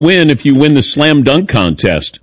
win if you win the slam dunk contest?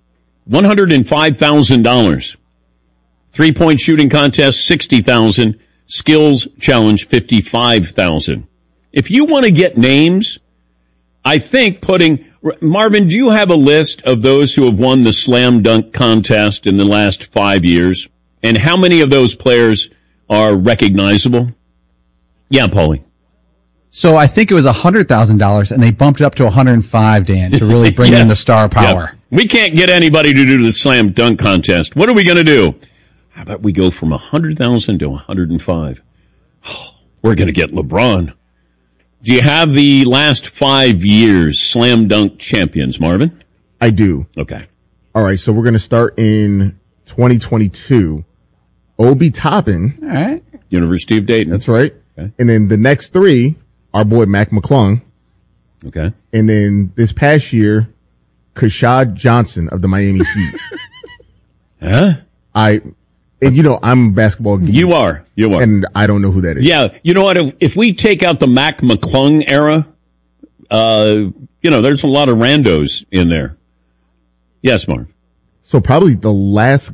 $105,000. 3-point shooting contest, $60,000. Skills challenge, $55,000. If you want to get names, I think Marvin, do you have a list of those who have won the slam dunk contest in the last 5 years? And how many of those players are recognizable? Yeah, Paulie. So I think it was $100,000, and they bumped it up to $105,000, Dan, to really bring yes. in the star power. Yep. We can't get anybody to do the slam dunk contest. What are we going to do? How about we go from $100,000 to $105,000? Oh, we're going to get LeBron. Do you have the last 5 years slam dunk champions, Marvin? I do. Okay. All right, so we're going to start in 2022. Obi Toppin. All right. University of Dayton. That's right. Okay. And then the next three, our boy Mac McClung. Okay. And then this past year, Kashad Johnson of the Miami Heat. Huh? And you know, I'm a basketball geek. You are. And I don't know who that is. Yeah. You know what? If we take out the Mac McClung era, there's a lot of randos in there. Yes, Marv. So probably the last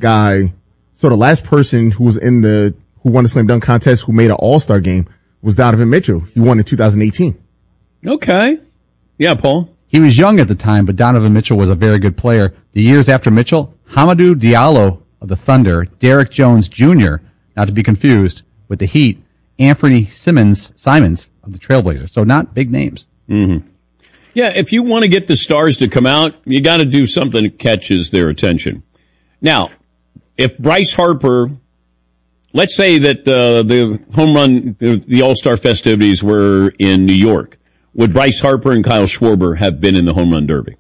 person who won the slam dunk contest who made an all-star game was Donovan Mitchell. He won in 2018. Okay. Yeah, Paul. He was young at the time, but Donovan Mitchell was a very good player. The years after Mitchell, Hamidou Diallo of the Thunder, Derek Jones Jr., not to be confused with the Heat, Anthony Simons of the Trailblazers. So not big names. Mm-hmm. Yeah, if you want to get the stars to come out, you got to do something that catches their attention. Now, if Bryce Harper, let's say that the home run, the All-Star festivities were in New York, would Bryce Harper and Kyle Schwarber have been in the home run derby?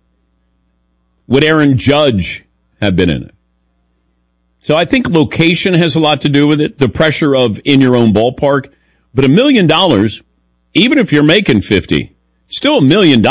Would Aaron Judge have been in it? So I think location has a lot to do with it, the pressure of in your own ballpark. But $1 million, even if you're making 50, still $1 million.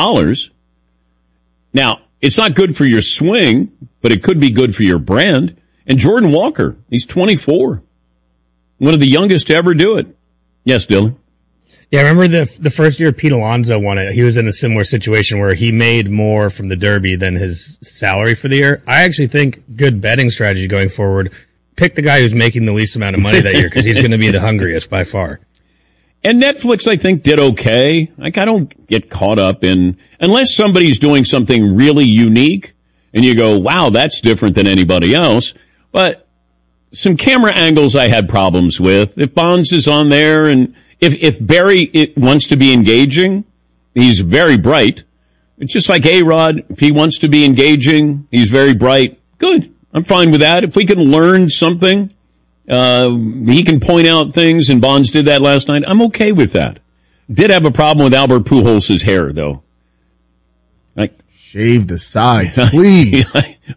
Now, it's not good for your swing, but it could be good for your brand. And Jordan Walker, he's 24. One of the youngest to ever do it. Yes, Dylan? Yeah, I remember the first year Pete Alonso won it. He was in a similar situation where he made more from the Derby than his salary for the year. I actually think good betting strategy going forward, pick the guy who's making the least amount of money that year because he's going to be the hungriest by far. And Netflix, I think, did okay. Like, I don't get caught up in, unless somebody's doing something really unique and you go, wow, that's different than anybody else. But some camera angles I had problems with. If Bonds is on there and if Barry wants to be engaging, he's very bright. It's just like A-Rod. If he wants to be engaging, he's very bright. Good. I'm fine with that. If we can learn something, he can point out things, and Bonds did that last night. I'm okay with that. Did have a problem with Albert Pujols' hair, though. Shave the sides, please.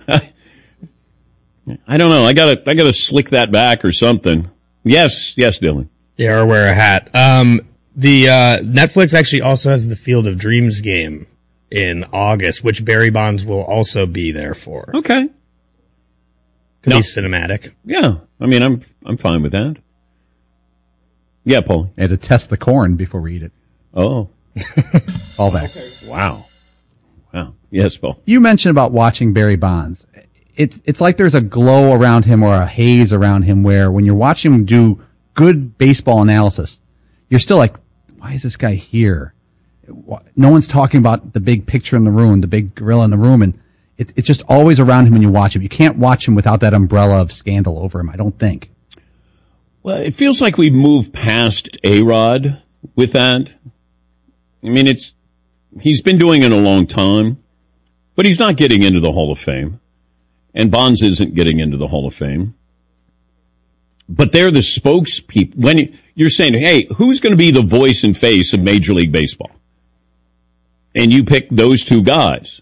I don't know. I gotta slick that back or something. Yes, Dylan. Yeah, or wear a hat. The Netflix actually also has the Field of Dreams game in August, which Barry Bonds will also be there for. Okay. Could be cinematic. Yeah. I mean, I'm fine with that. Yeah, Paul. You had to test the corn before we eat it. Oh. All back. Okay. Wow. Yes, Paul. You mentioned about watching Barry Bonds. It's like there's a glow around him or a haze around him where when you're watching him do good baseball analysis, you're still like, why is this guy here? No one's talking about the big picture in the room, the big gorilla in the room, and it's just always around him when you watch him. You can't watch him without that umbrella of scandal over him, I don't think. Well, it feels like we've moved past A-Rod with that. I mean, he's been doing it a long time, but he's not getting into the Hall of Fame. And Bonds isn't getting into the Hall of Fame. But they're the spokespeople. When you're saying, hey, who's going to be the voice and face of Major League Baseball? And you pick those two guys.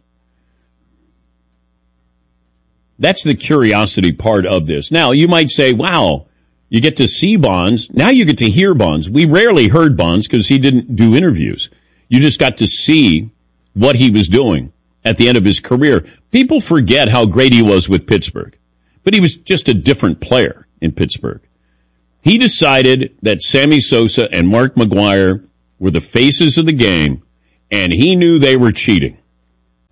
That's the curiosity part of this. Now, you might say, wow, you get to see Bonds. Now you get to hear Bonds. We rarely heard Bonds because he didn't do interviews. You just got to see what he was doing at the end of his career. People forget how great he was with Pittsburgh, but he was just a different player in Pittsburgh. He decided that Sammy Sosa and Mark McGwire were the faces of the game, and he knew they were cheating.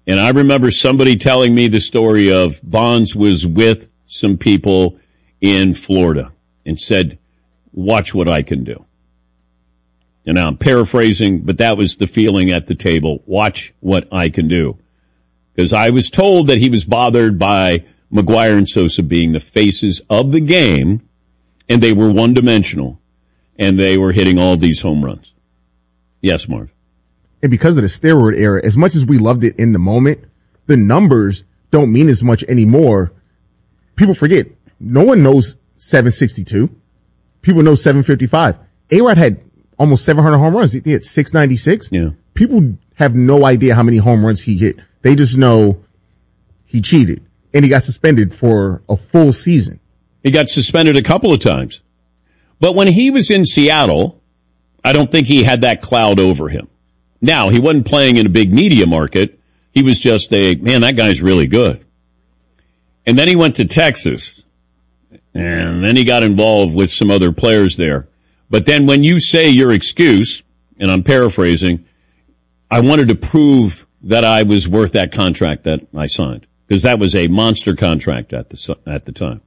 And I remember somebody telling me the story of Bonds was with some people in Florida and said, watch what I can do. And now I'm paraphrasing, but that was the feeling at the table. Watch what I can do. Because I was told that he was bothered by McGwire and Sosa being the faces of the game, and they were one-dimensional, and they were hitting all these home runs. Yes, Marv. And because of the steroid era, as much as we loved it in the moment, the numbers don't mean as much anymore. People forget. No one knows 762. People know 755. A-Rod had almost 700 home runs. He hit 696. Yeah. People have no idea how many home runs he hit. They just know he cheated, and he got suspended for a full season. He got suspended a couple of times. But when he was in Seattle, I don't think he had that cloud over him. Now, he wasn't playing in a big media market. He was just man, that guy's really good. And then he went to Texas, and then he got involved with some other players there. But then when you say your excuse, and I'm paraphrasing, I wanted to prove that I was worth that contract that I signed, because that was a monster contract at the time.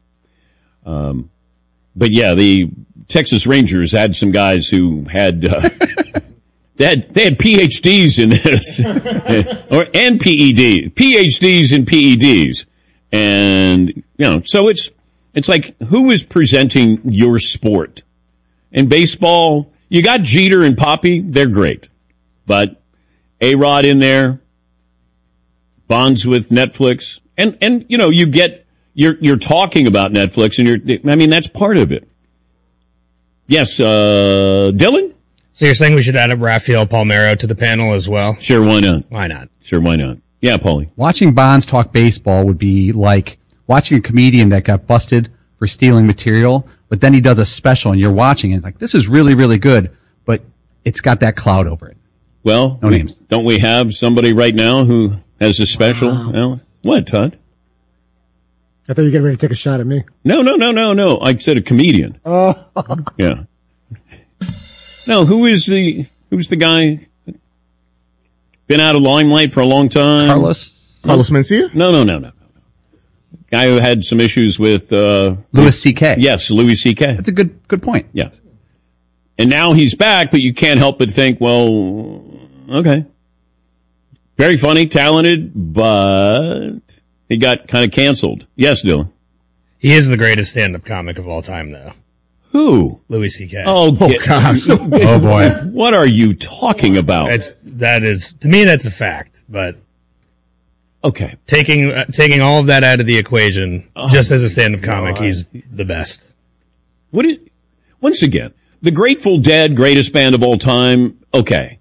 But yeah, the Texas Rangers had some guys who had they had PhDs in this, and PhDs and PEDs, and so it's like, who is presenting your sport? In baseball, you got Jeter and Poppy, they're great, but A-Rod in there, Bonds with Netflix, and you get you're talking about Netflix, and that's part of it. Yes, Dylan? So you're saying we should add up Rafael Palmeiro to the panel as well? Sure, why not? Why not? Sure, why not? Yeah, Paulie. Watching Bonds talk baseball would be like watching a comedian that got busted for stealing material, but then he does a special and you're watching it. It's like, this is really, really good, but it's got that cloud over it. Well, no names. Don't we have somebody right now who has a special? Wow. What, Todd? I thought you were getting ready to take a shot at me. No. I said a comedian. Oh. Yeah. No, who's the guy been out of limelight for a long time? Carlos Mencia? No. Guy who had some issues with Louis C.K. Yes, Louis C.K. That's a good point. Yeah. And now he's back, but you can't help but think, well, okay. Very funny, talented, but he got kind of canceled. Yes, Dylan. He is the greatest stand-up comic of all time, though. Who? Louis C.K. Oh gosh. Oh, boy. What are you talking about? To me, that's a fact, but okay. Taking all of that out of the equation, just as a stand-up comic, he's the best. Once again, the Grateful Dead, greatest band of all time, okay.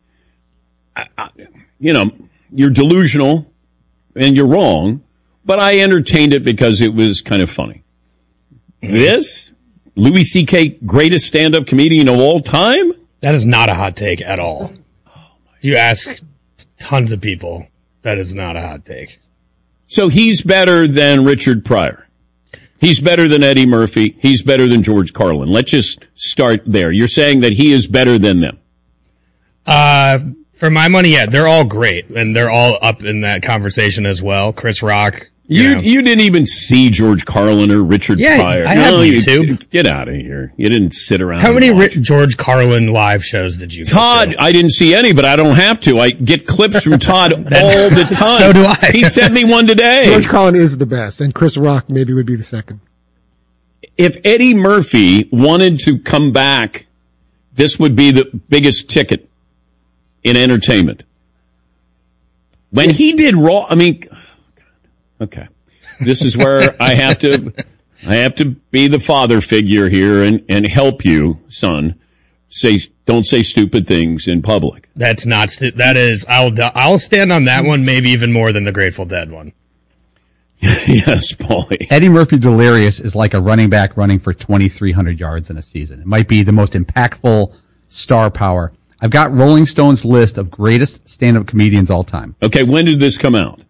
You're delusional and you're wrong, but I entertained it because it was kind of funny. This, Louis C.K., greatest stand-up comedian of all time? That is not a hot take at all. If you ask tons of people, that is not a hot take. So he's better than Richard Pryor. He's better than Eddie Murphy. He's better than George Carlin. Let's just start there. You're saying that he is better than them. For my money, yeah, they're all great, and they're all up in that conversation as well. Chris Rock. You didn't even see George Carlin or Richard Pryor. I have YouTube. Get out of here. You didn't sit around. How many George Carlin live shows did you go Todd, to? I didn't see any, but I don't have to. I get clips from Todd all the time. So do I. He sent me one today. George Carlin is the best, and Chris Rock maybe would be the second. If Eddie Murphy wanted to come back, this would be the biggest ticket in entertainment. When he did Raw, okay. This is where I have to be the father figure here and help you, son. Don't say stupid things in public. That's not that is I'll stand on that one maybe even more than the Grateful Dead one. Yes, Paulie. Eddie Murphy Delirious is like a running back running for 2,300 yards in a season. It might be the most impactful star power. I've got Rolling Stone's list of greatest stand-up comedians all time. Okay, when did this come out?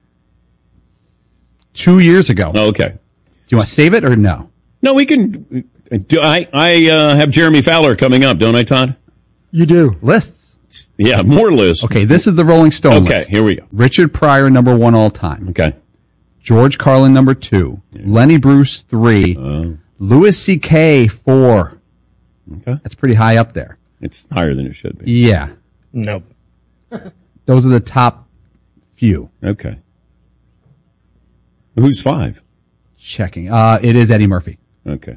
2 years ago. Oh, okay. Do you want to save it or no? No, we can. I have Jeremy Fowler coming up, don't I, Todd? You do. Lists. Yeah, more lists. Okay, this is the Rolling Stone Okay, list. here we go. Richard Pryor, number 1 all time. Okay. George Carlin, number 2. Lenny Bruce, 3. Louis C.K., 4. Okay. That's pretty high up there. It's higher than it should be. Yeah. Nope. Those are the top few. Okay. Who's 5? Checking. It is Eddie Murphy. Okay.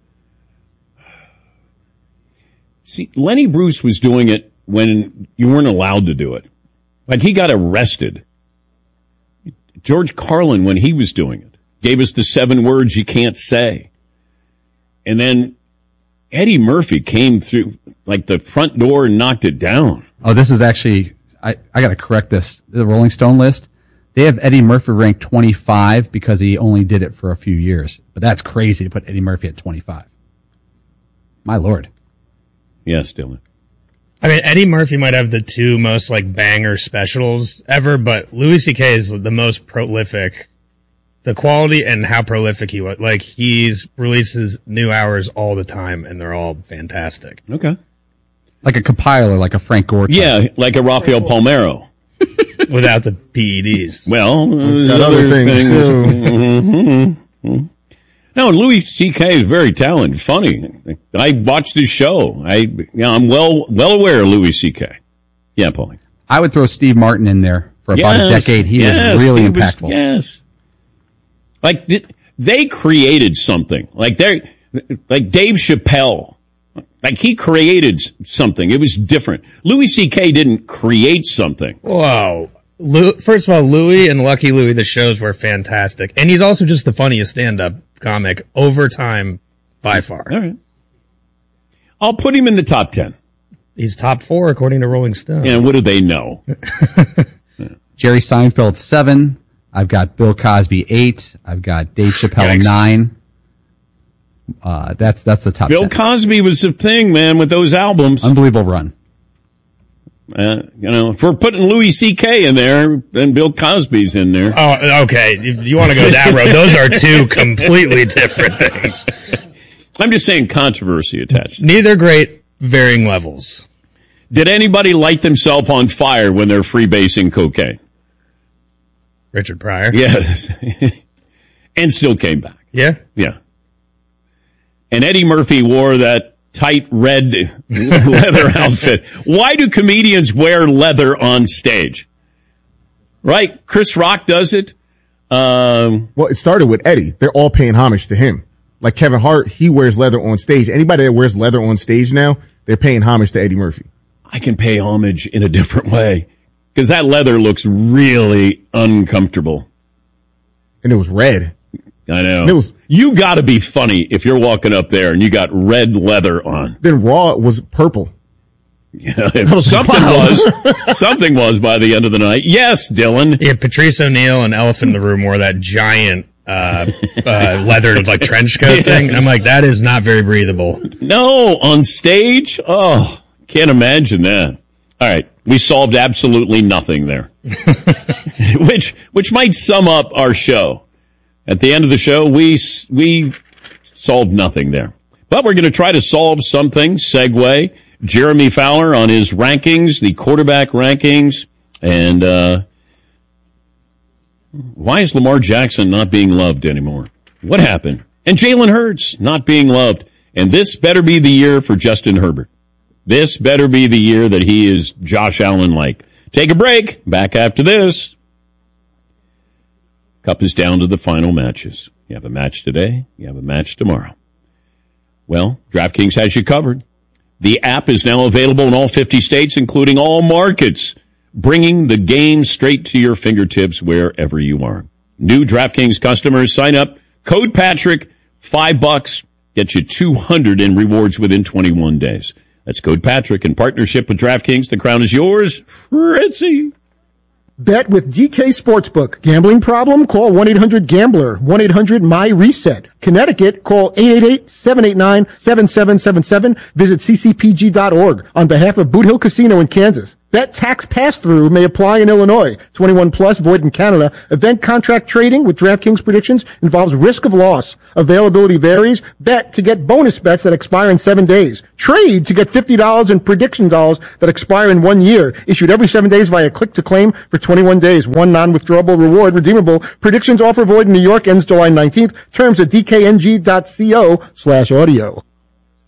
See, Lenny Bruce was doing it when you weren't allowed to do it. Like, he got arrested. George Carlin, when he was doing it, gave us the 7 words you can't say. And then Eddie Murphy came through, like, the front door and knocked it down. Oh, this is actually, I got to correct this. The Rolling Stone list, they have Eddie Murphy ranked 25 because he only did it for a few years. But that's crazy to put Eddie Murphy at 25. My Lord. Yes, Dylan. I mean, Eddie Murphy might have the 2 most like banger specials ever, but Louis C.K. is the most prolific. The quality and how prolific he was. Like, he's releases new hours all the time, and they're all fantastic. Okay. Like a compiler, like a Frank Gore type. Yeah, like a Rafael Palmeiro. Without the PEDs. Well, Got other things too. No, Louis C.K. is very talented, funny. I watched his show. I'm well aware of Louis C.K. Yeah, Paulie. I would throw Steve Martin in there for about a decade. He was really impactful. Yes. Like, they created something. Like Dave Chappelle. Like, he created something. It was different. Louis C.K. didn't create something. Whoa. First of all, Louis and Lucky Louie, the shows were fantastic. And he's also just the funniest stand-up comic over time by far. All right. I'll put him in the top 10. He's top 4 according to Rolling Stone. And what do they know? Jerry Seinfeld, 7. I've got Bill Cosby, 8. I've got Dave Chappelle, Yikes. 9. That's the top Bill 10. Cosby was the thing, man, with those albums. Unbelievable run. If we're putting Louis C.K. in there, then Bill Cosby's in there. Oh, okay. If you want to go that road, those are 2 completely different things. I'm just saying controversy attached. Neither great, varying levels. Did anybody light themselves on fire when they're freebasing cocaine? Richard Pryor. Yes. And still came back. Yeah? Yeah. And Eddie Murphy wore that tight red leather outfit. Why do comedians wear leather on stage? Right? Chris Rock does it. Well, it started with Eddie. They're all paying homage to him. Like Kevin Hart, he wears leather on stage. Anybody that wears leather on stage now, they're paying homage to Eddie Murphy. I can pay homage in a different way because that leather looks really uncomfortable. And it was red. I know. And it was, you got to be funny if you're walking up there and you got red leather on. then Raw was purple. Yeah, if something was by the end of the night. Yes, Dylan. Yeah, Patrice O'Neal and Elephant in the Room wore that giant leathered like trench coat thing. I'm like, that is not very breathable. No, on stage? Oh, can't imagine that. All right, we solved absolutely nothing there. which might sum up our show. At the end of the show, we solved nothing there. But we're going to try to solve something. Segue. Jeremy Fowler on his rankings, the quarterback rankings. And why is Lamar Jackson not being loved anymore? What happened? And Jalen Hurts not being loved. And this better be the year for Justin Herbert. This better be the year that he is Josh Allen-like. Take a break. Back after this. Cup is down to the final matches. You have a match today. You have a match tomorrow. Well, DraftKings has you covered. The app is now available in all 50 states, including all markets, bringing the game straight to your fingertips wherever you are. New DraftKings customers sign up. Code Patrick, $5. Get you $200 in rewards within 21 days. That's Code Patrick in partnership with DraftKings. The crown is yours. Fritzy. Bet with DK Sportsbook. Gambling problem? Call 1-800-GAMBLER. 1-800-MY-RESET. Connecticut, call 888-789-7777. Visit ccpg.org on behalf of Boot Hill Casino in Kansas. Bet tax pass-through may apply in Illinois. 21 plus, void in Canada. Event contract trading with DraftKings predictions involves risk of loss. Availability varies. Bet to get bonus bets that expire in 7 days. Trade to get $50 in prediction dollars that expire in 1 year. Issued every 7 days via click to claim for 21 days. One non-withdrawable reward redeemable. Predictions offer void in New York ends July 19th. Terms at dkng.co/audio.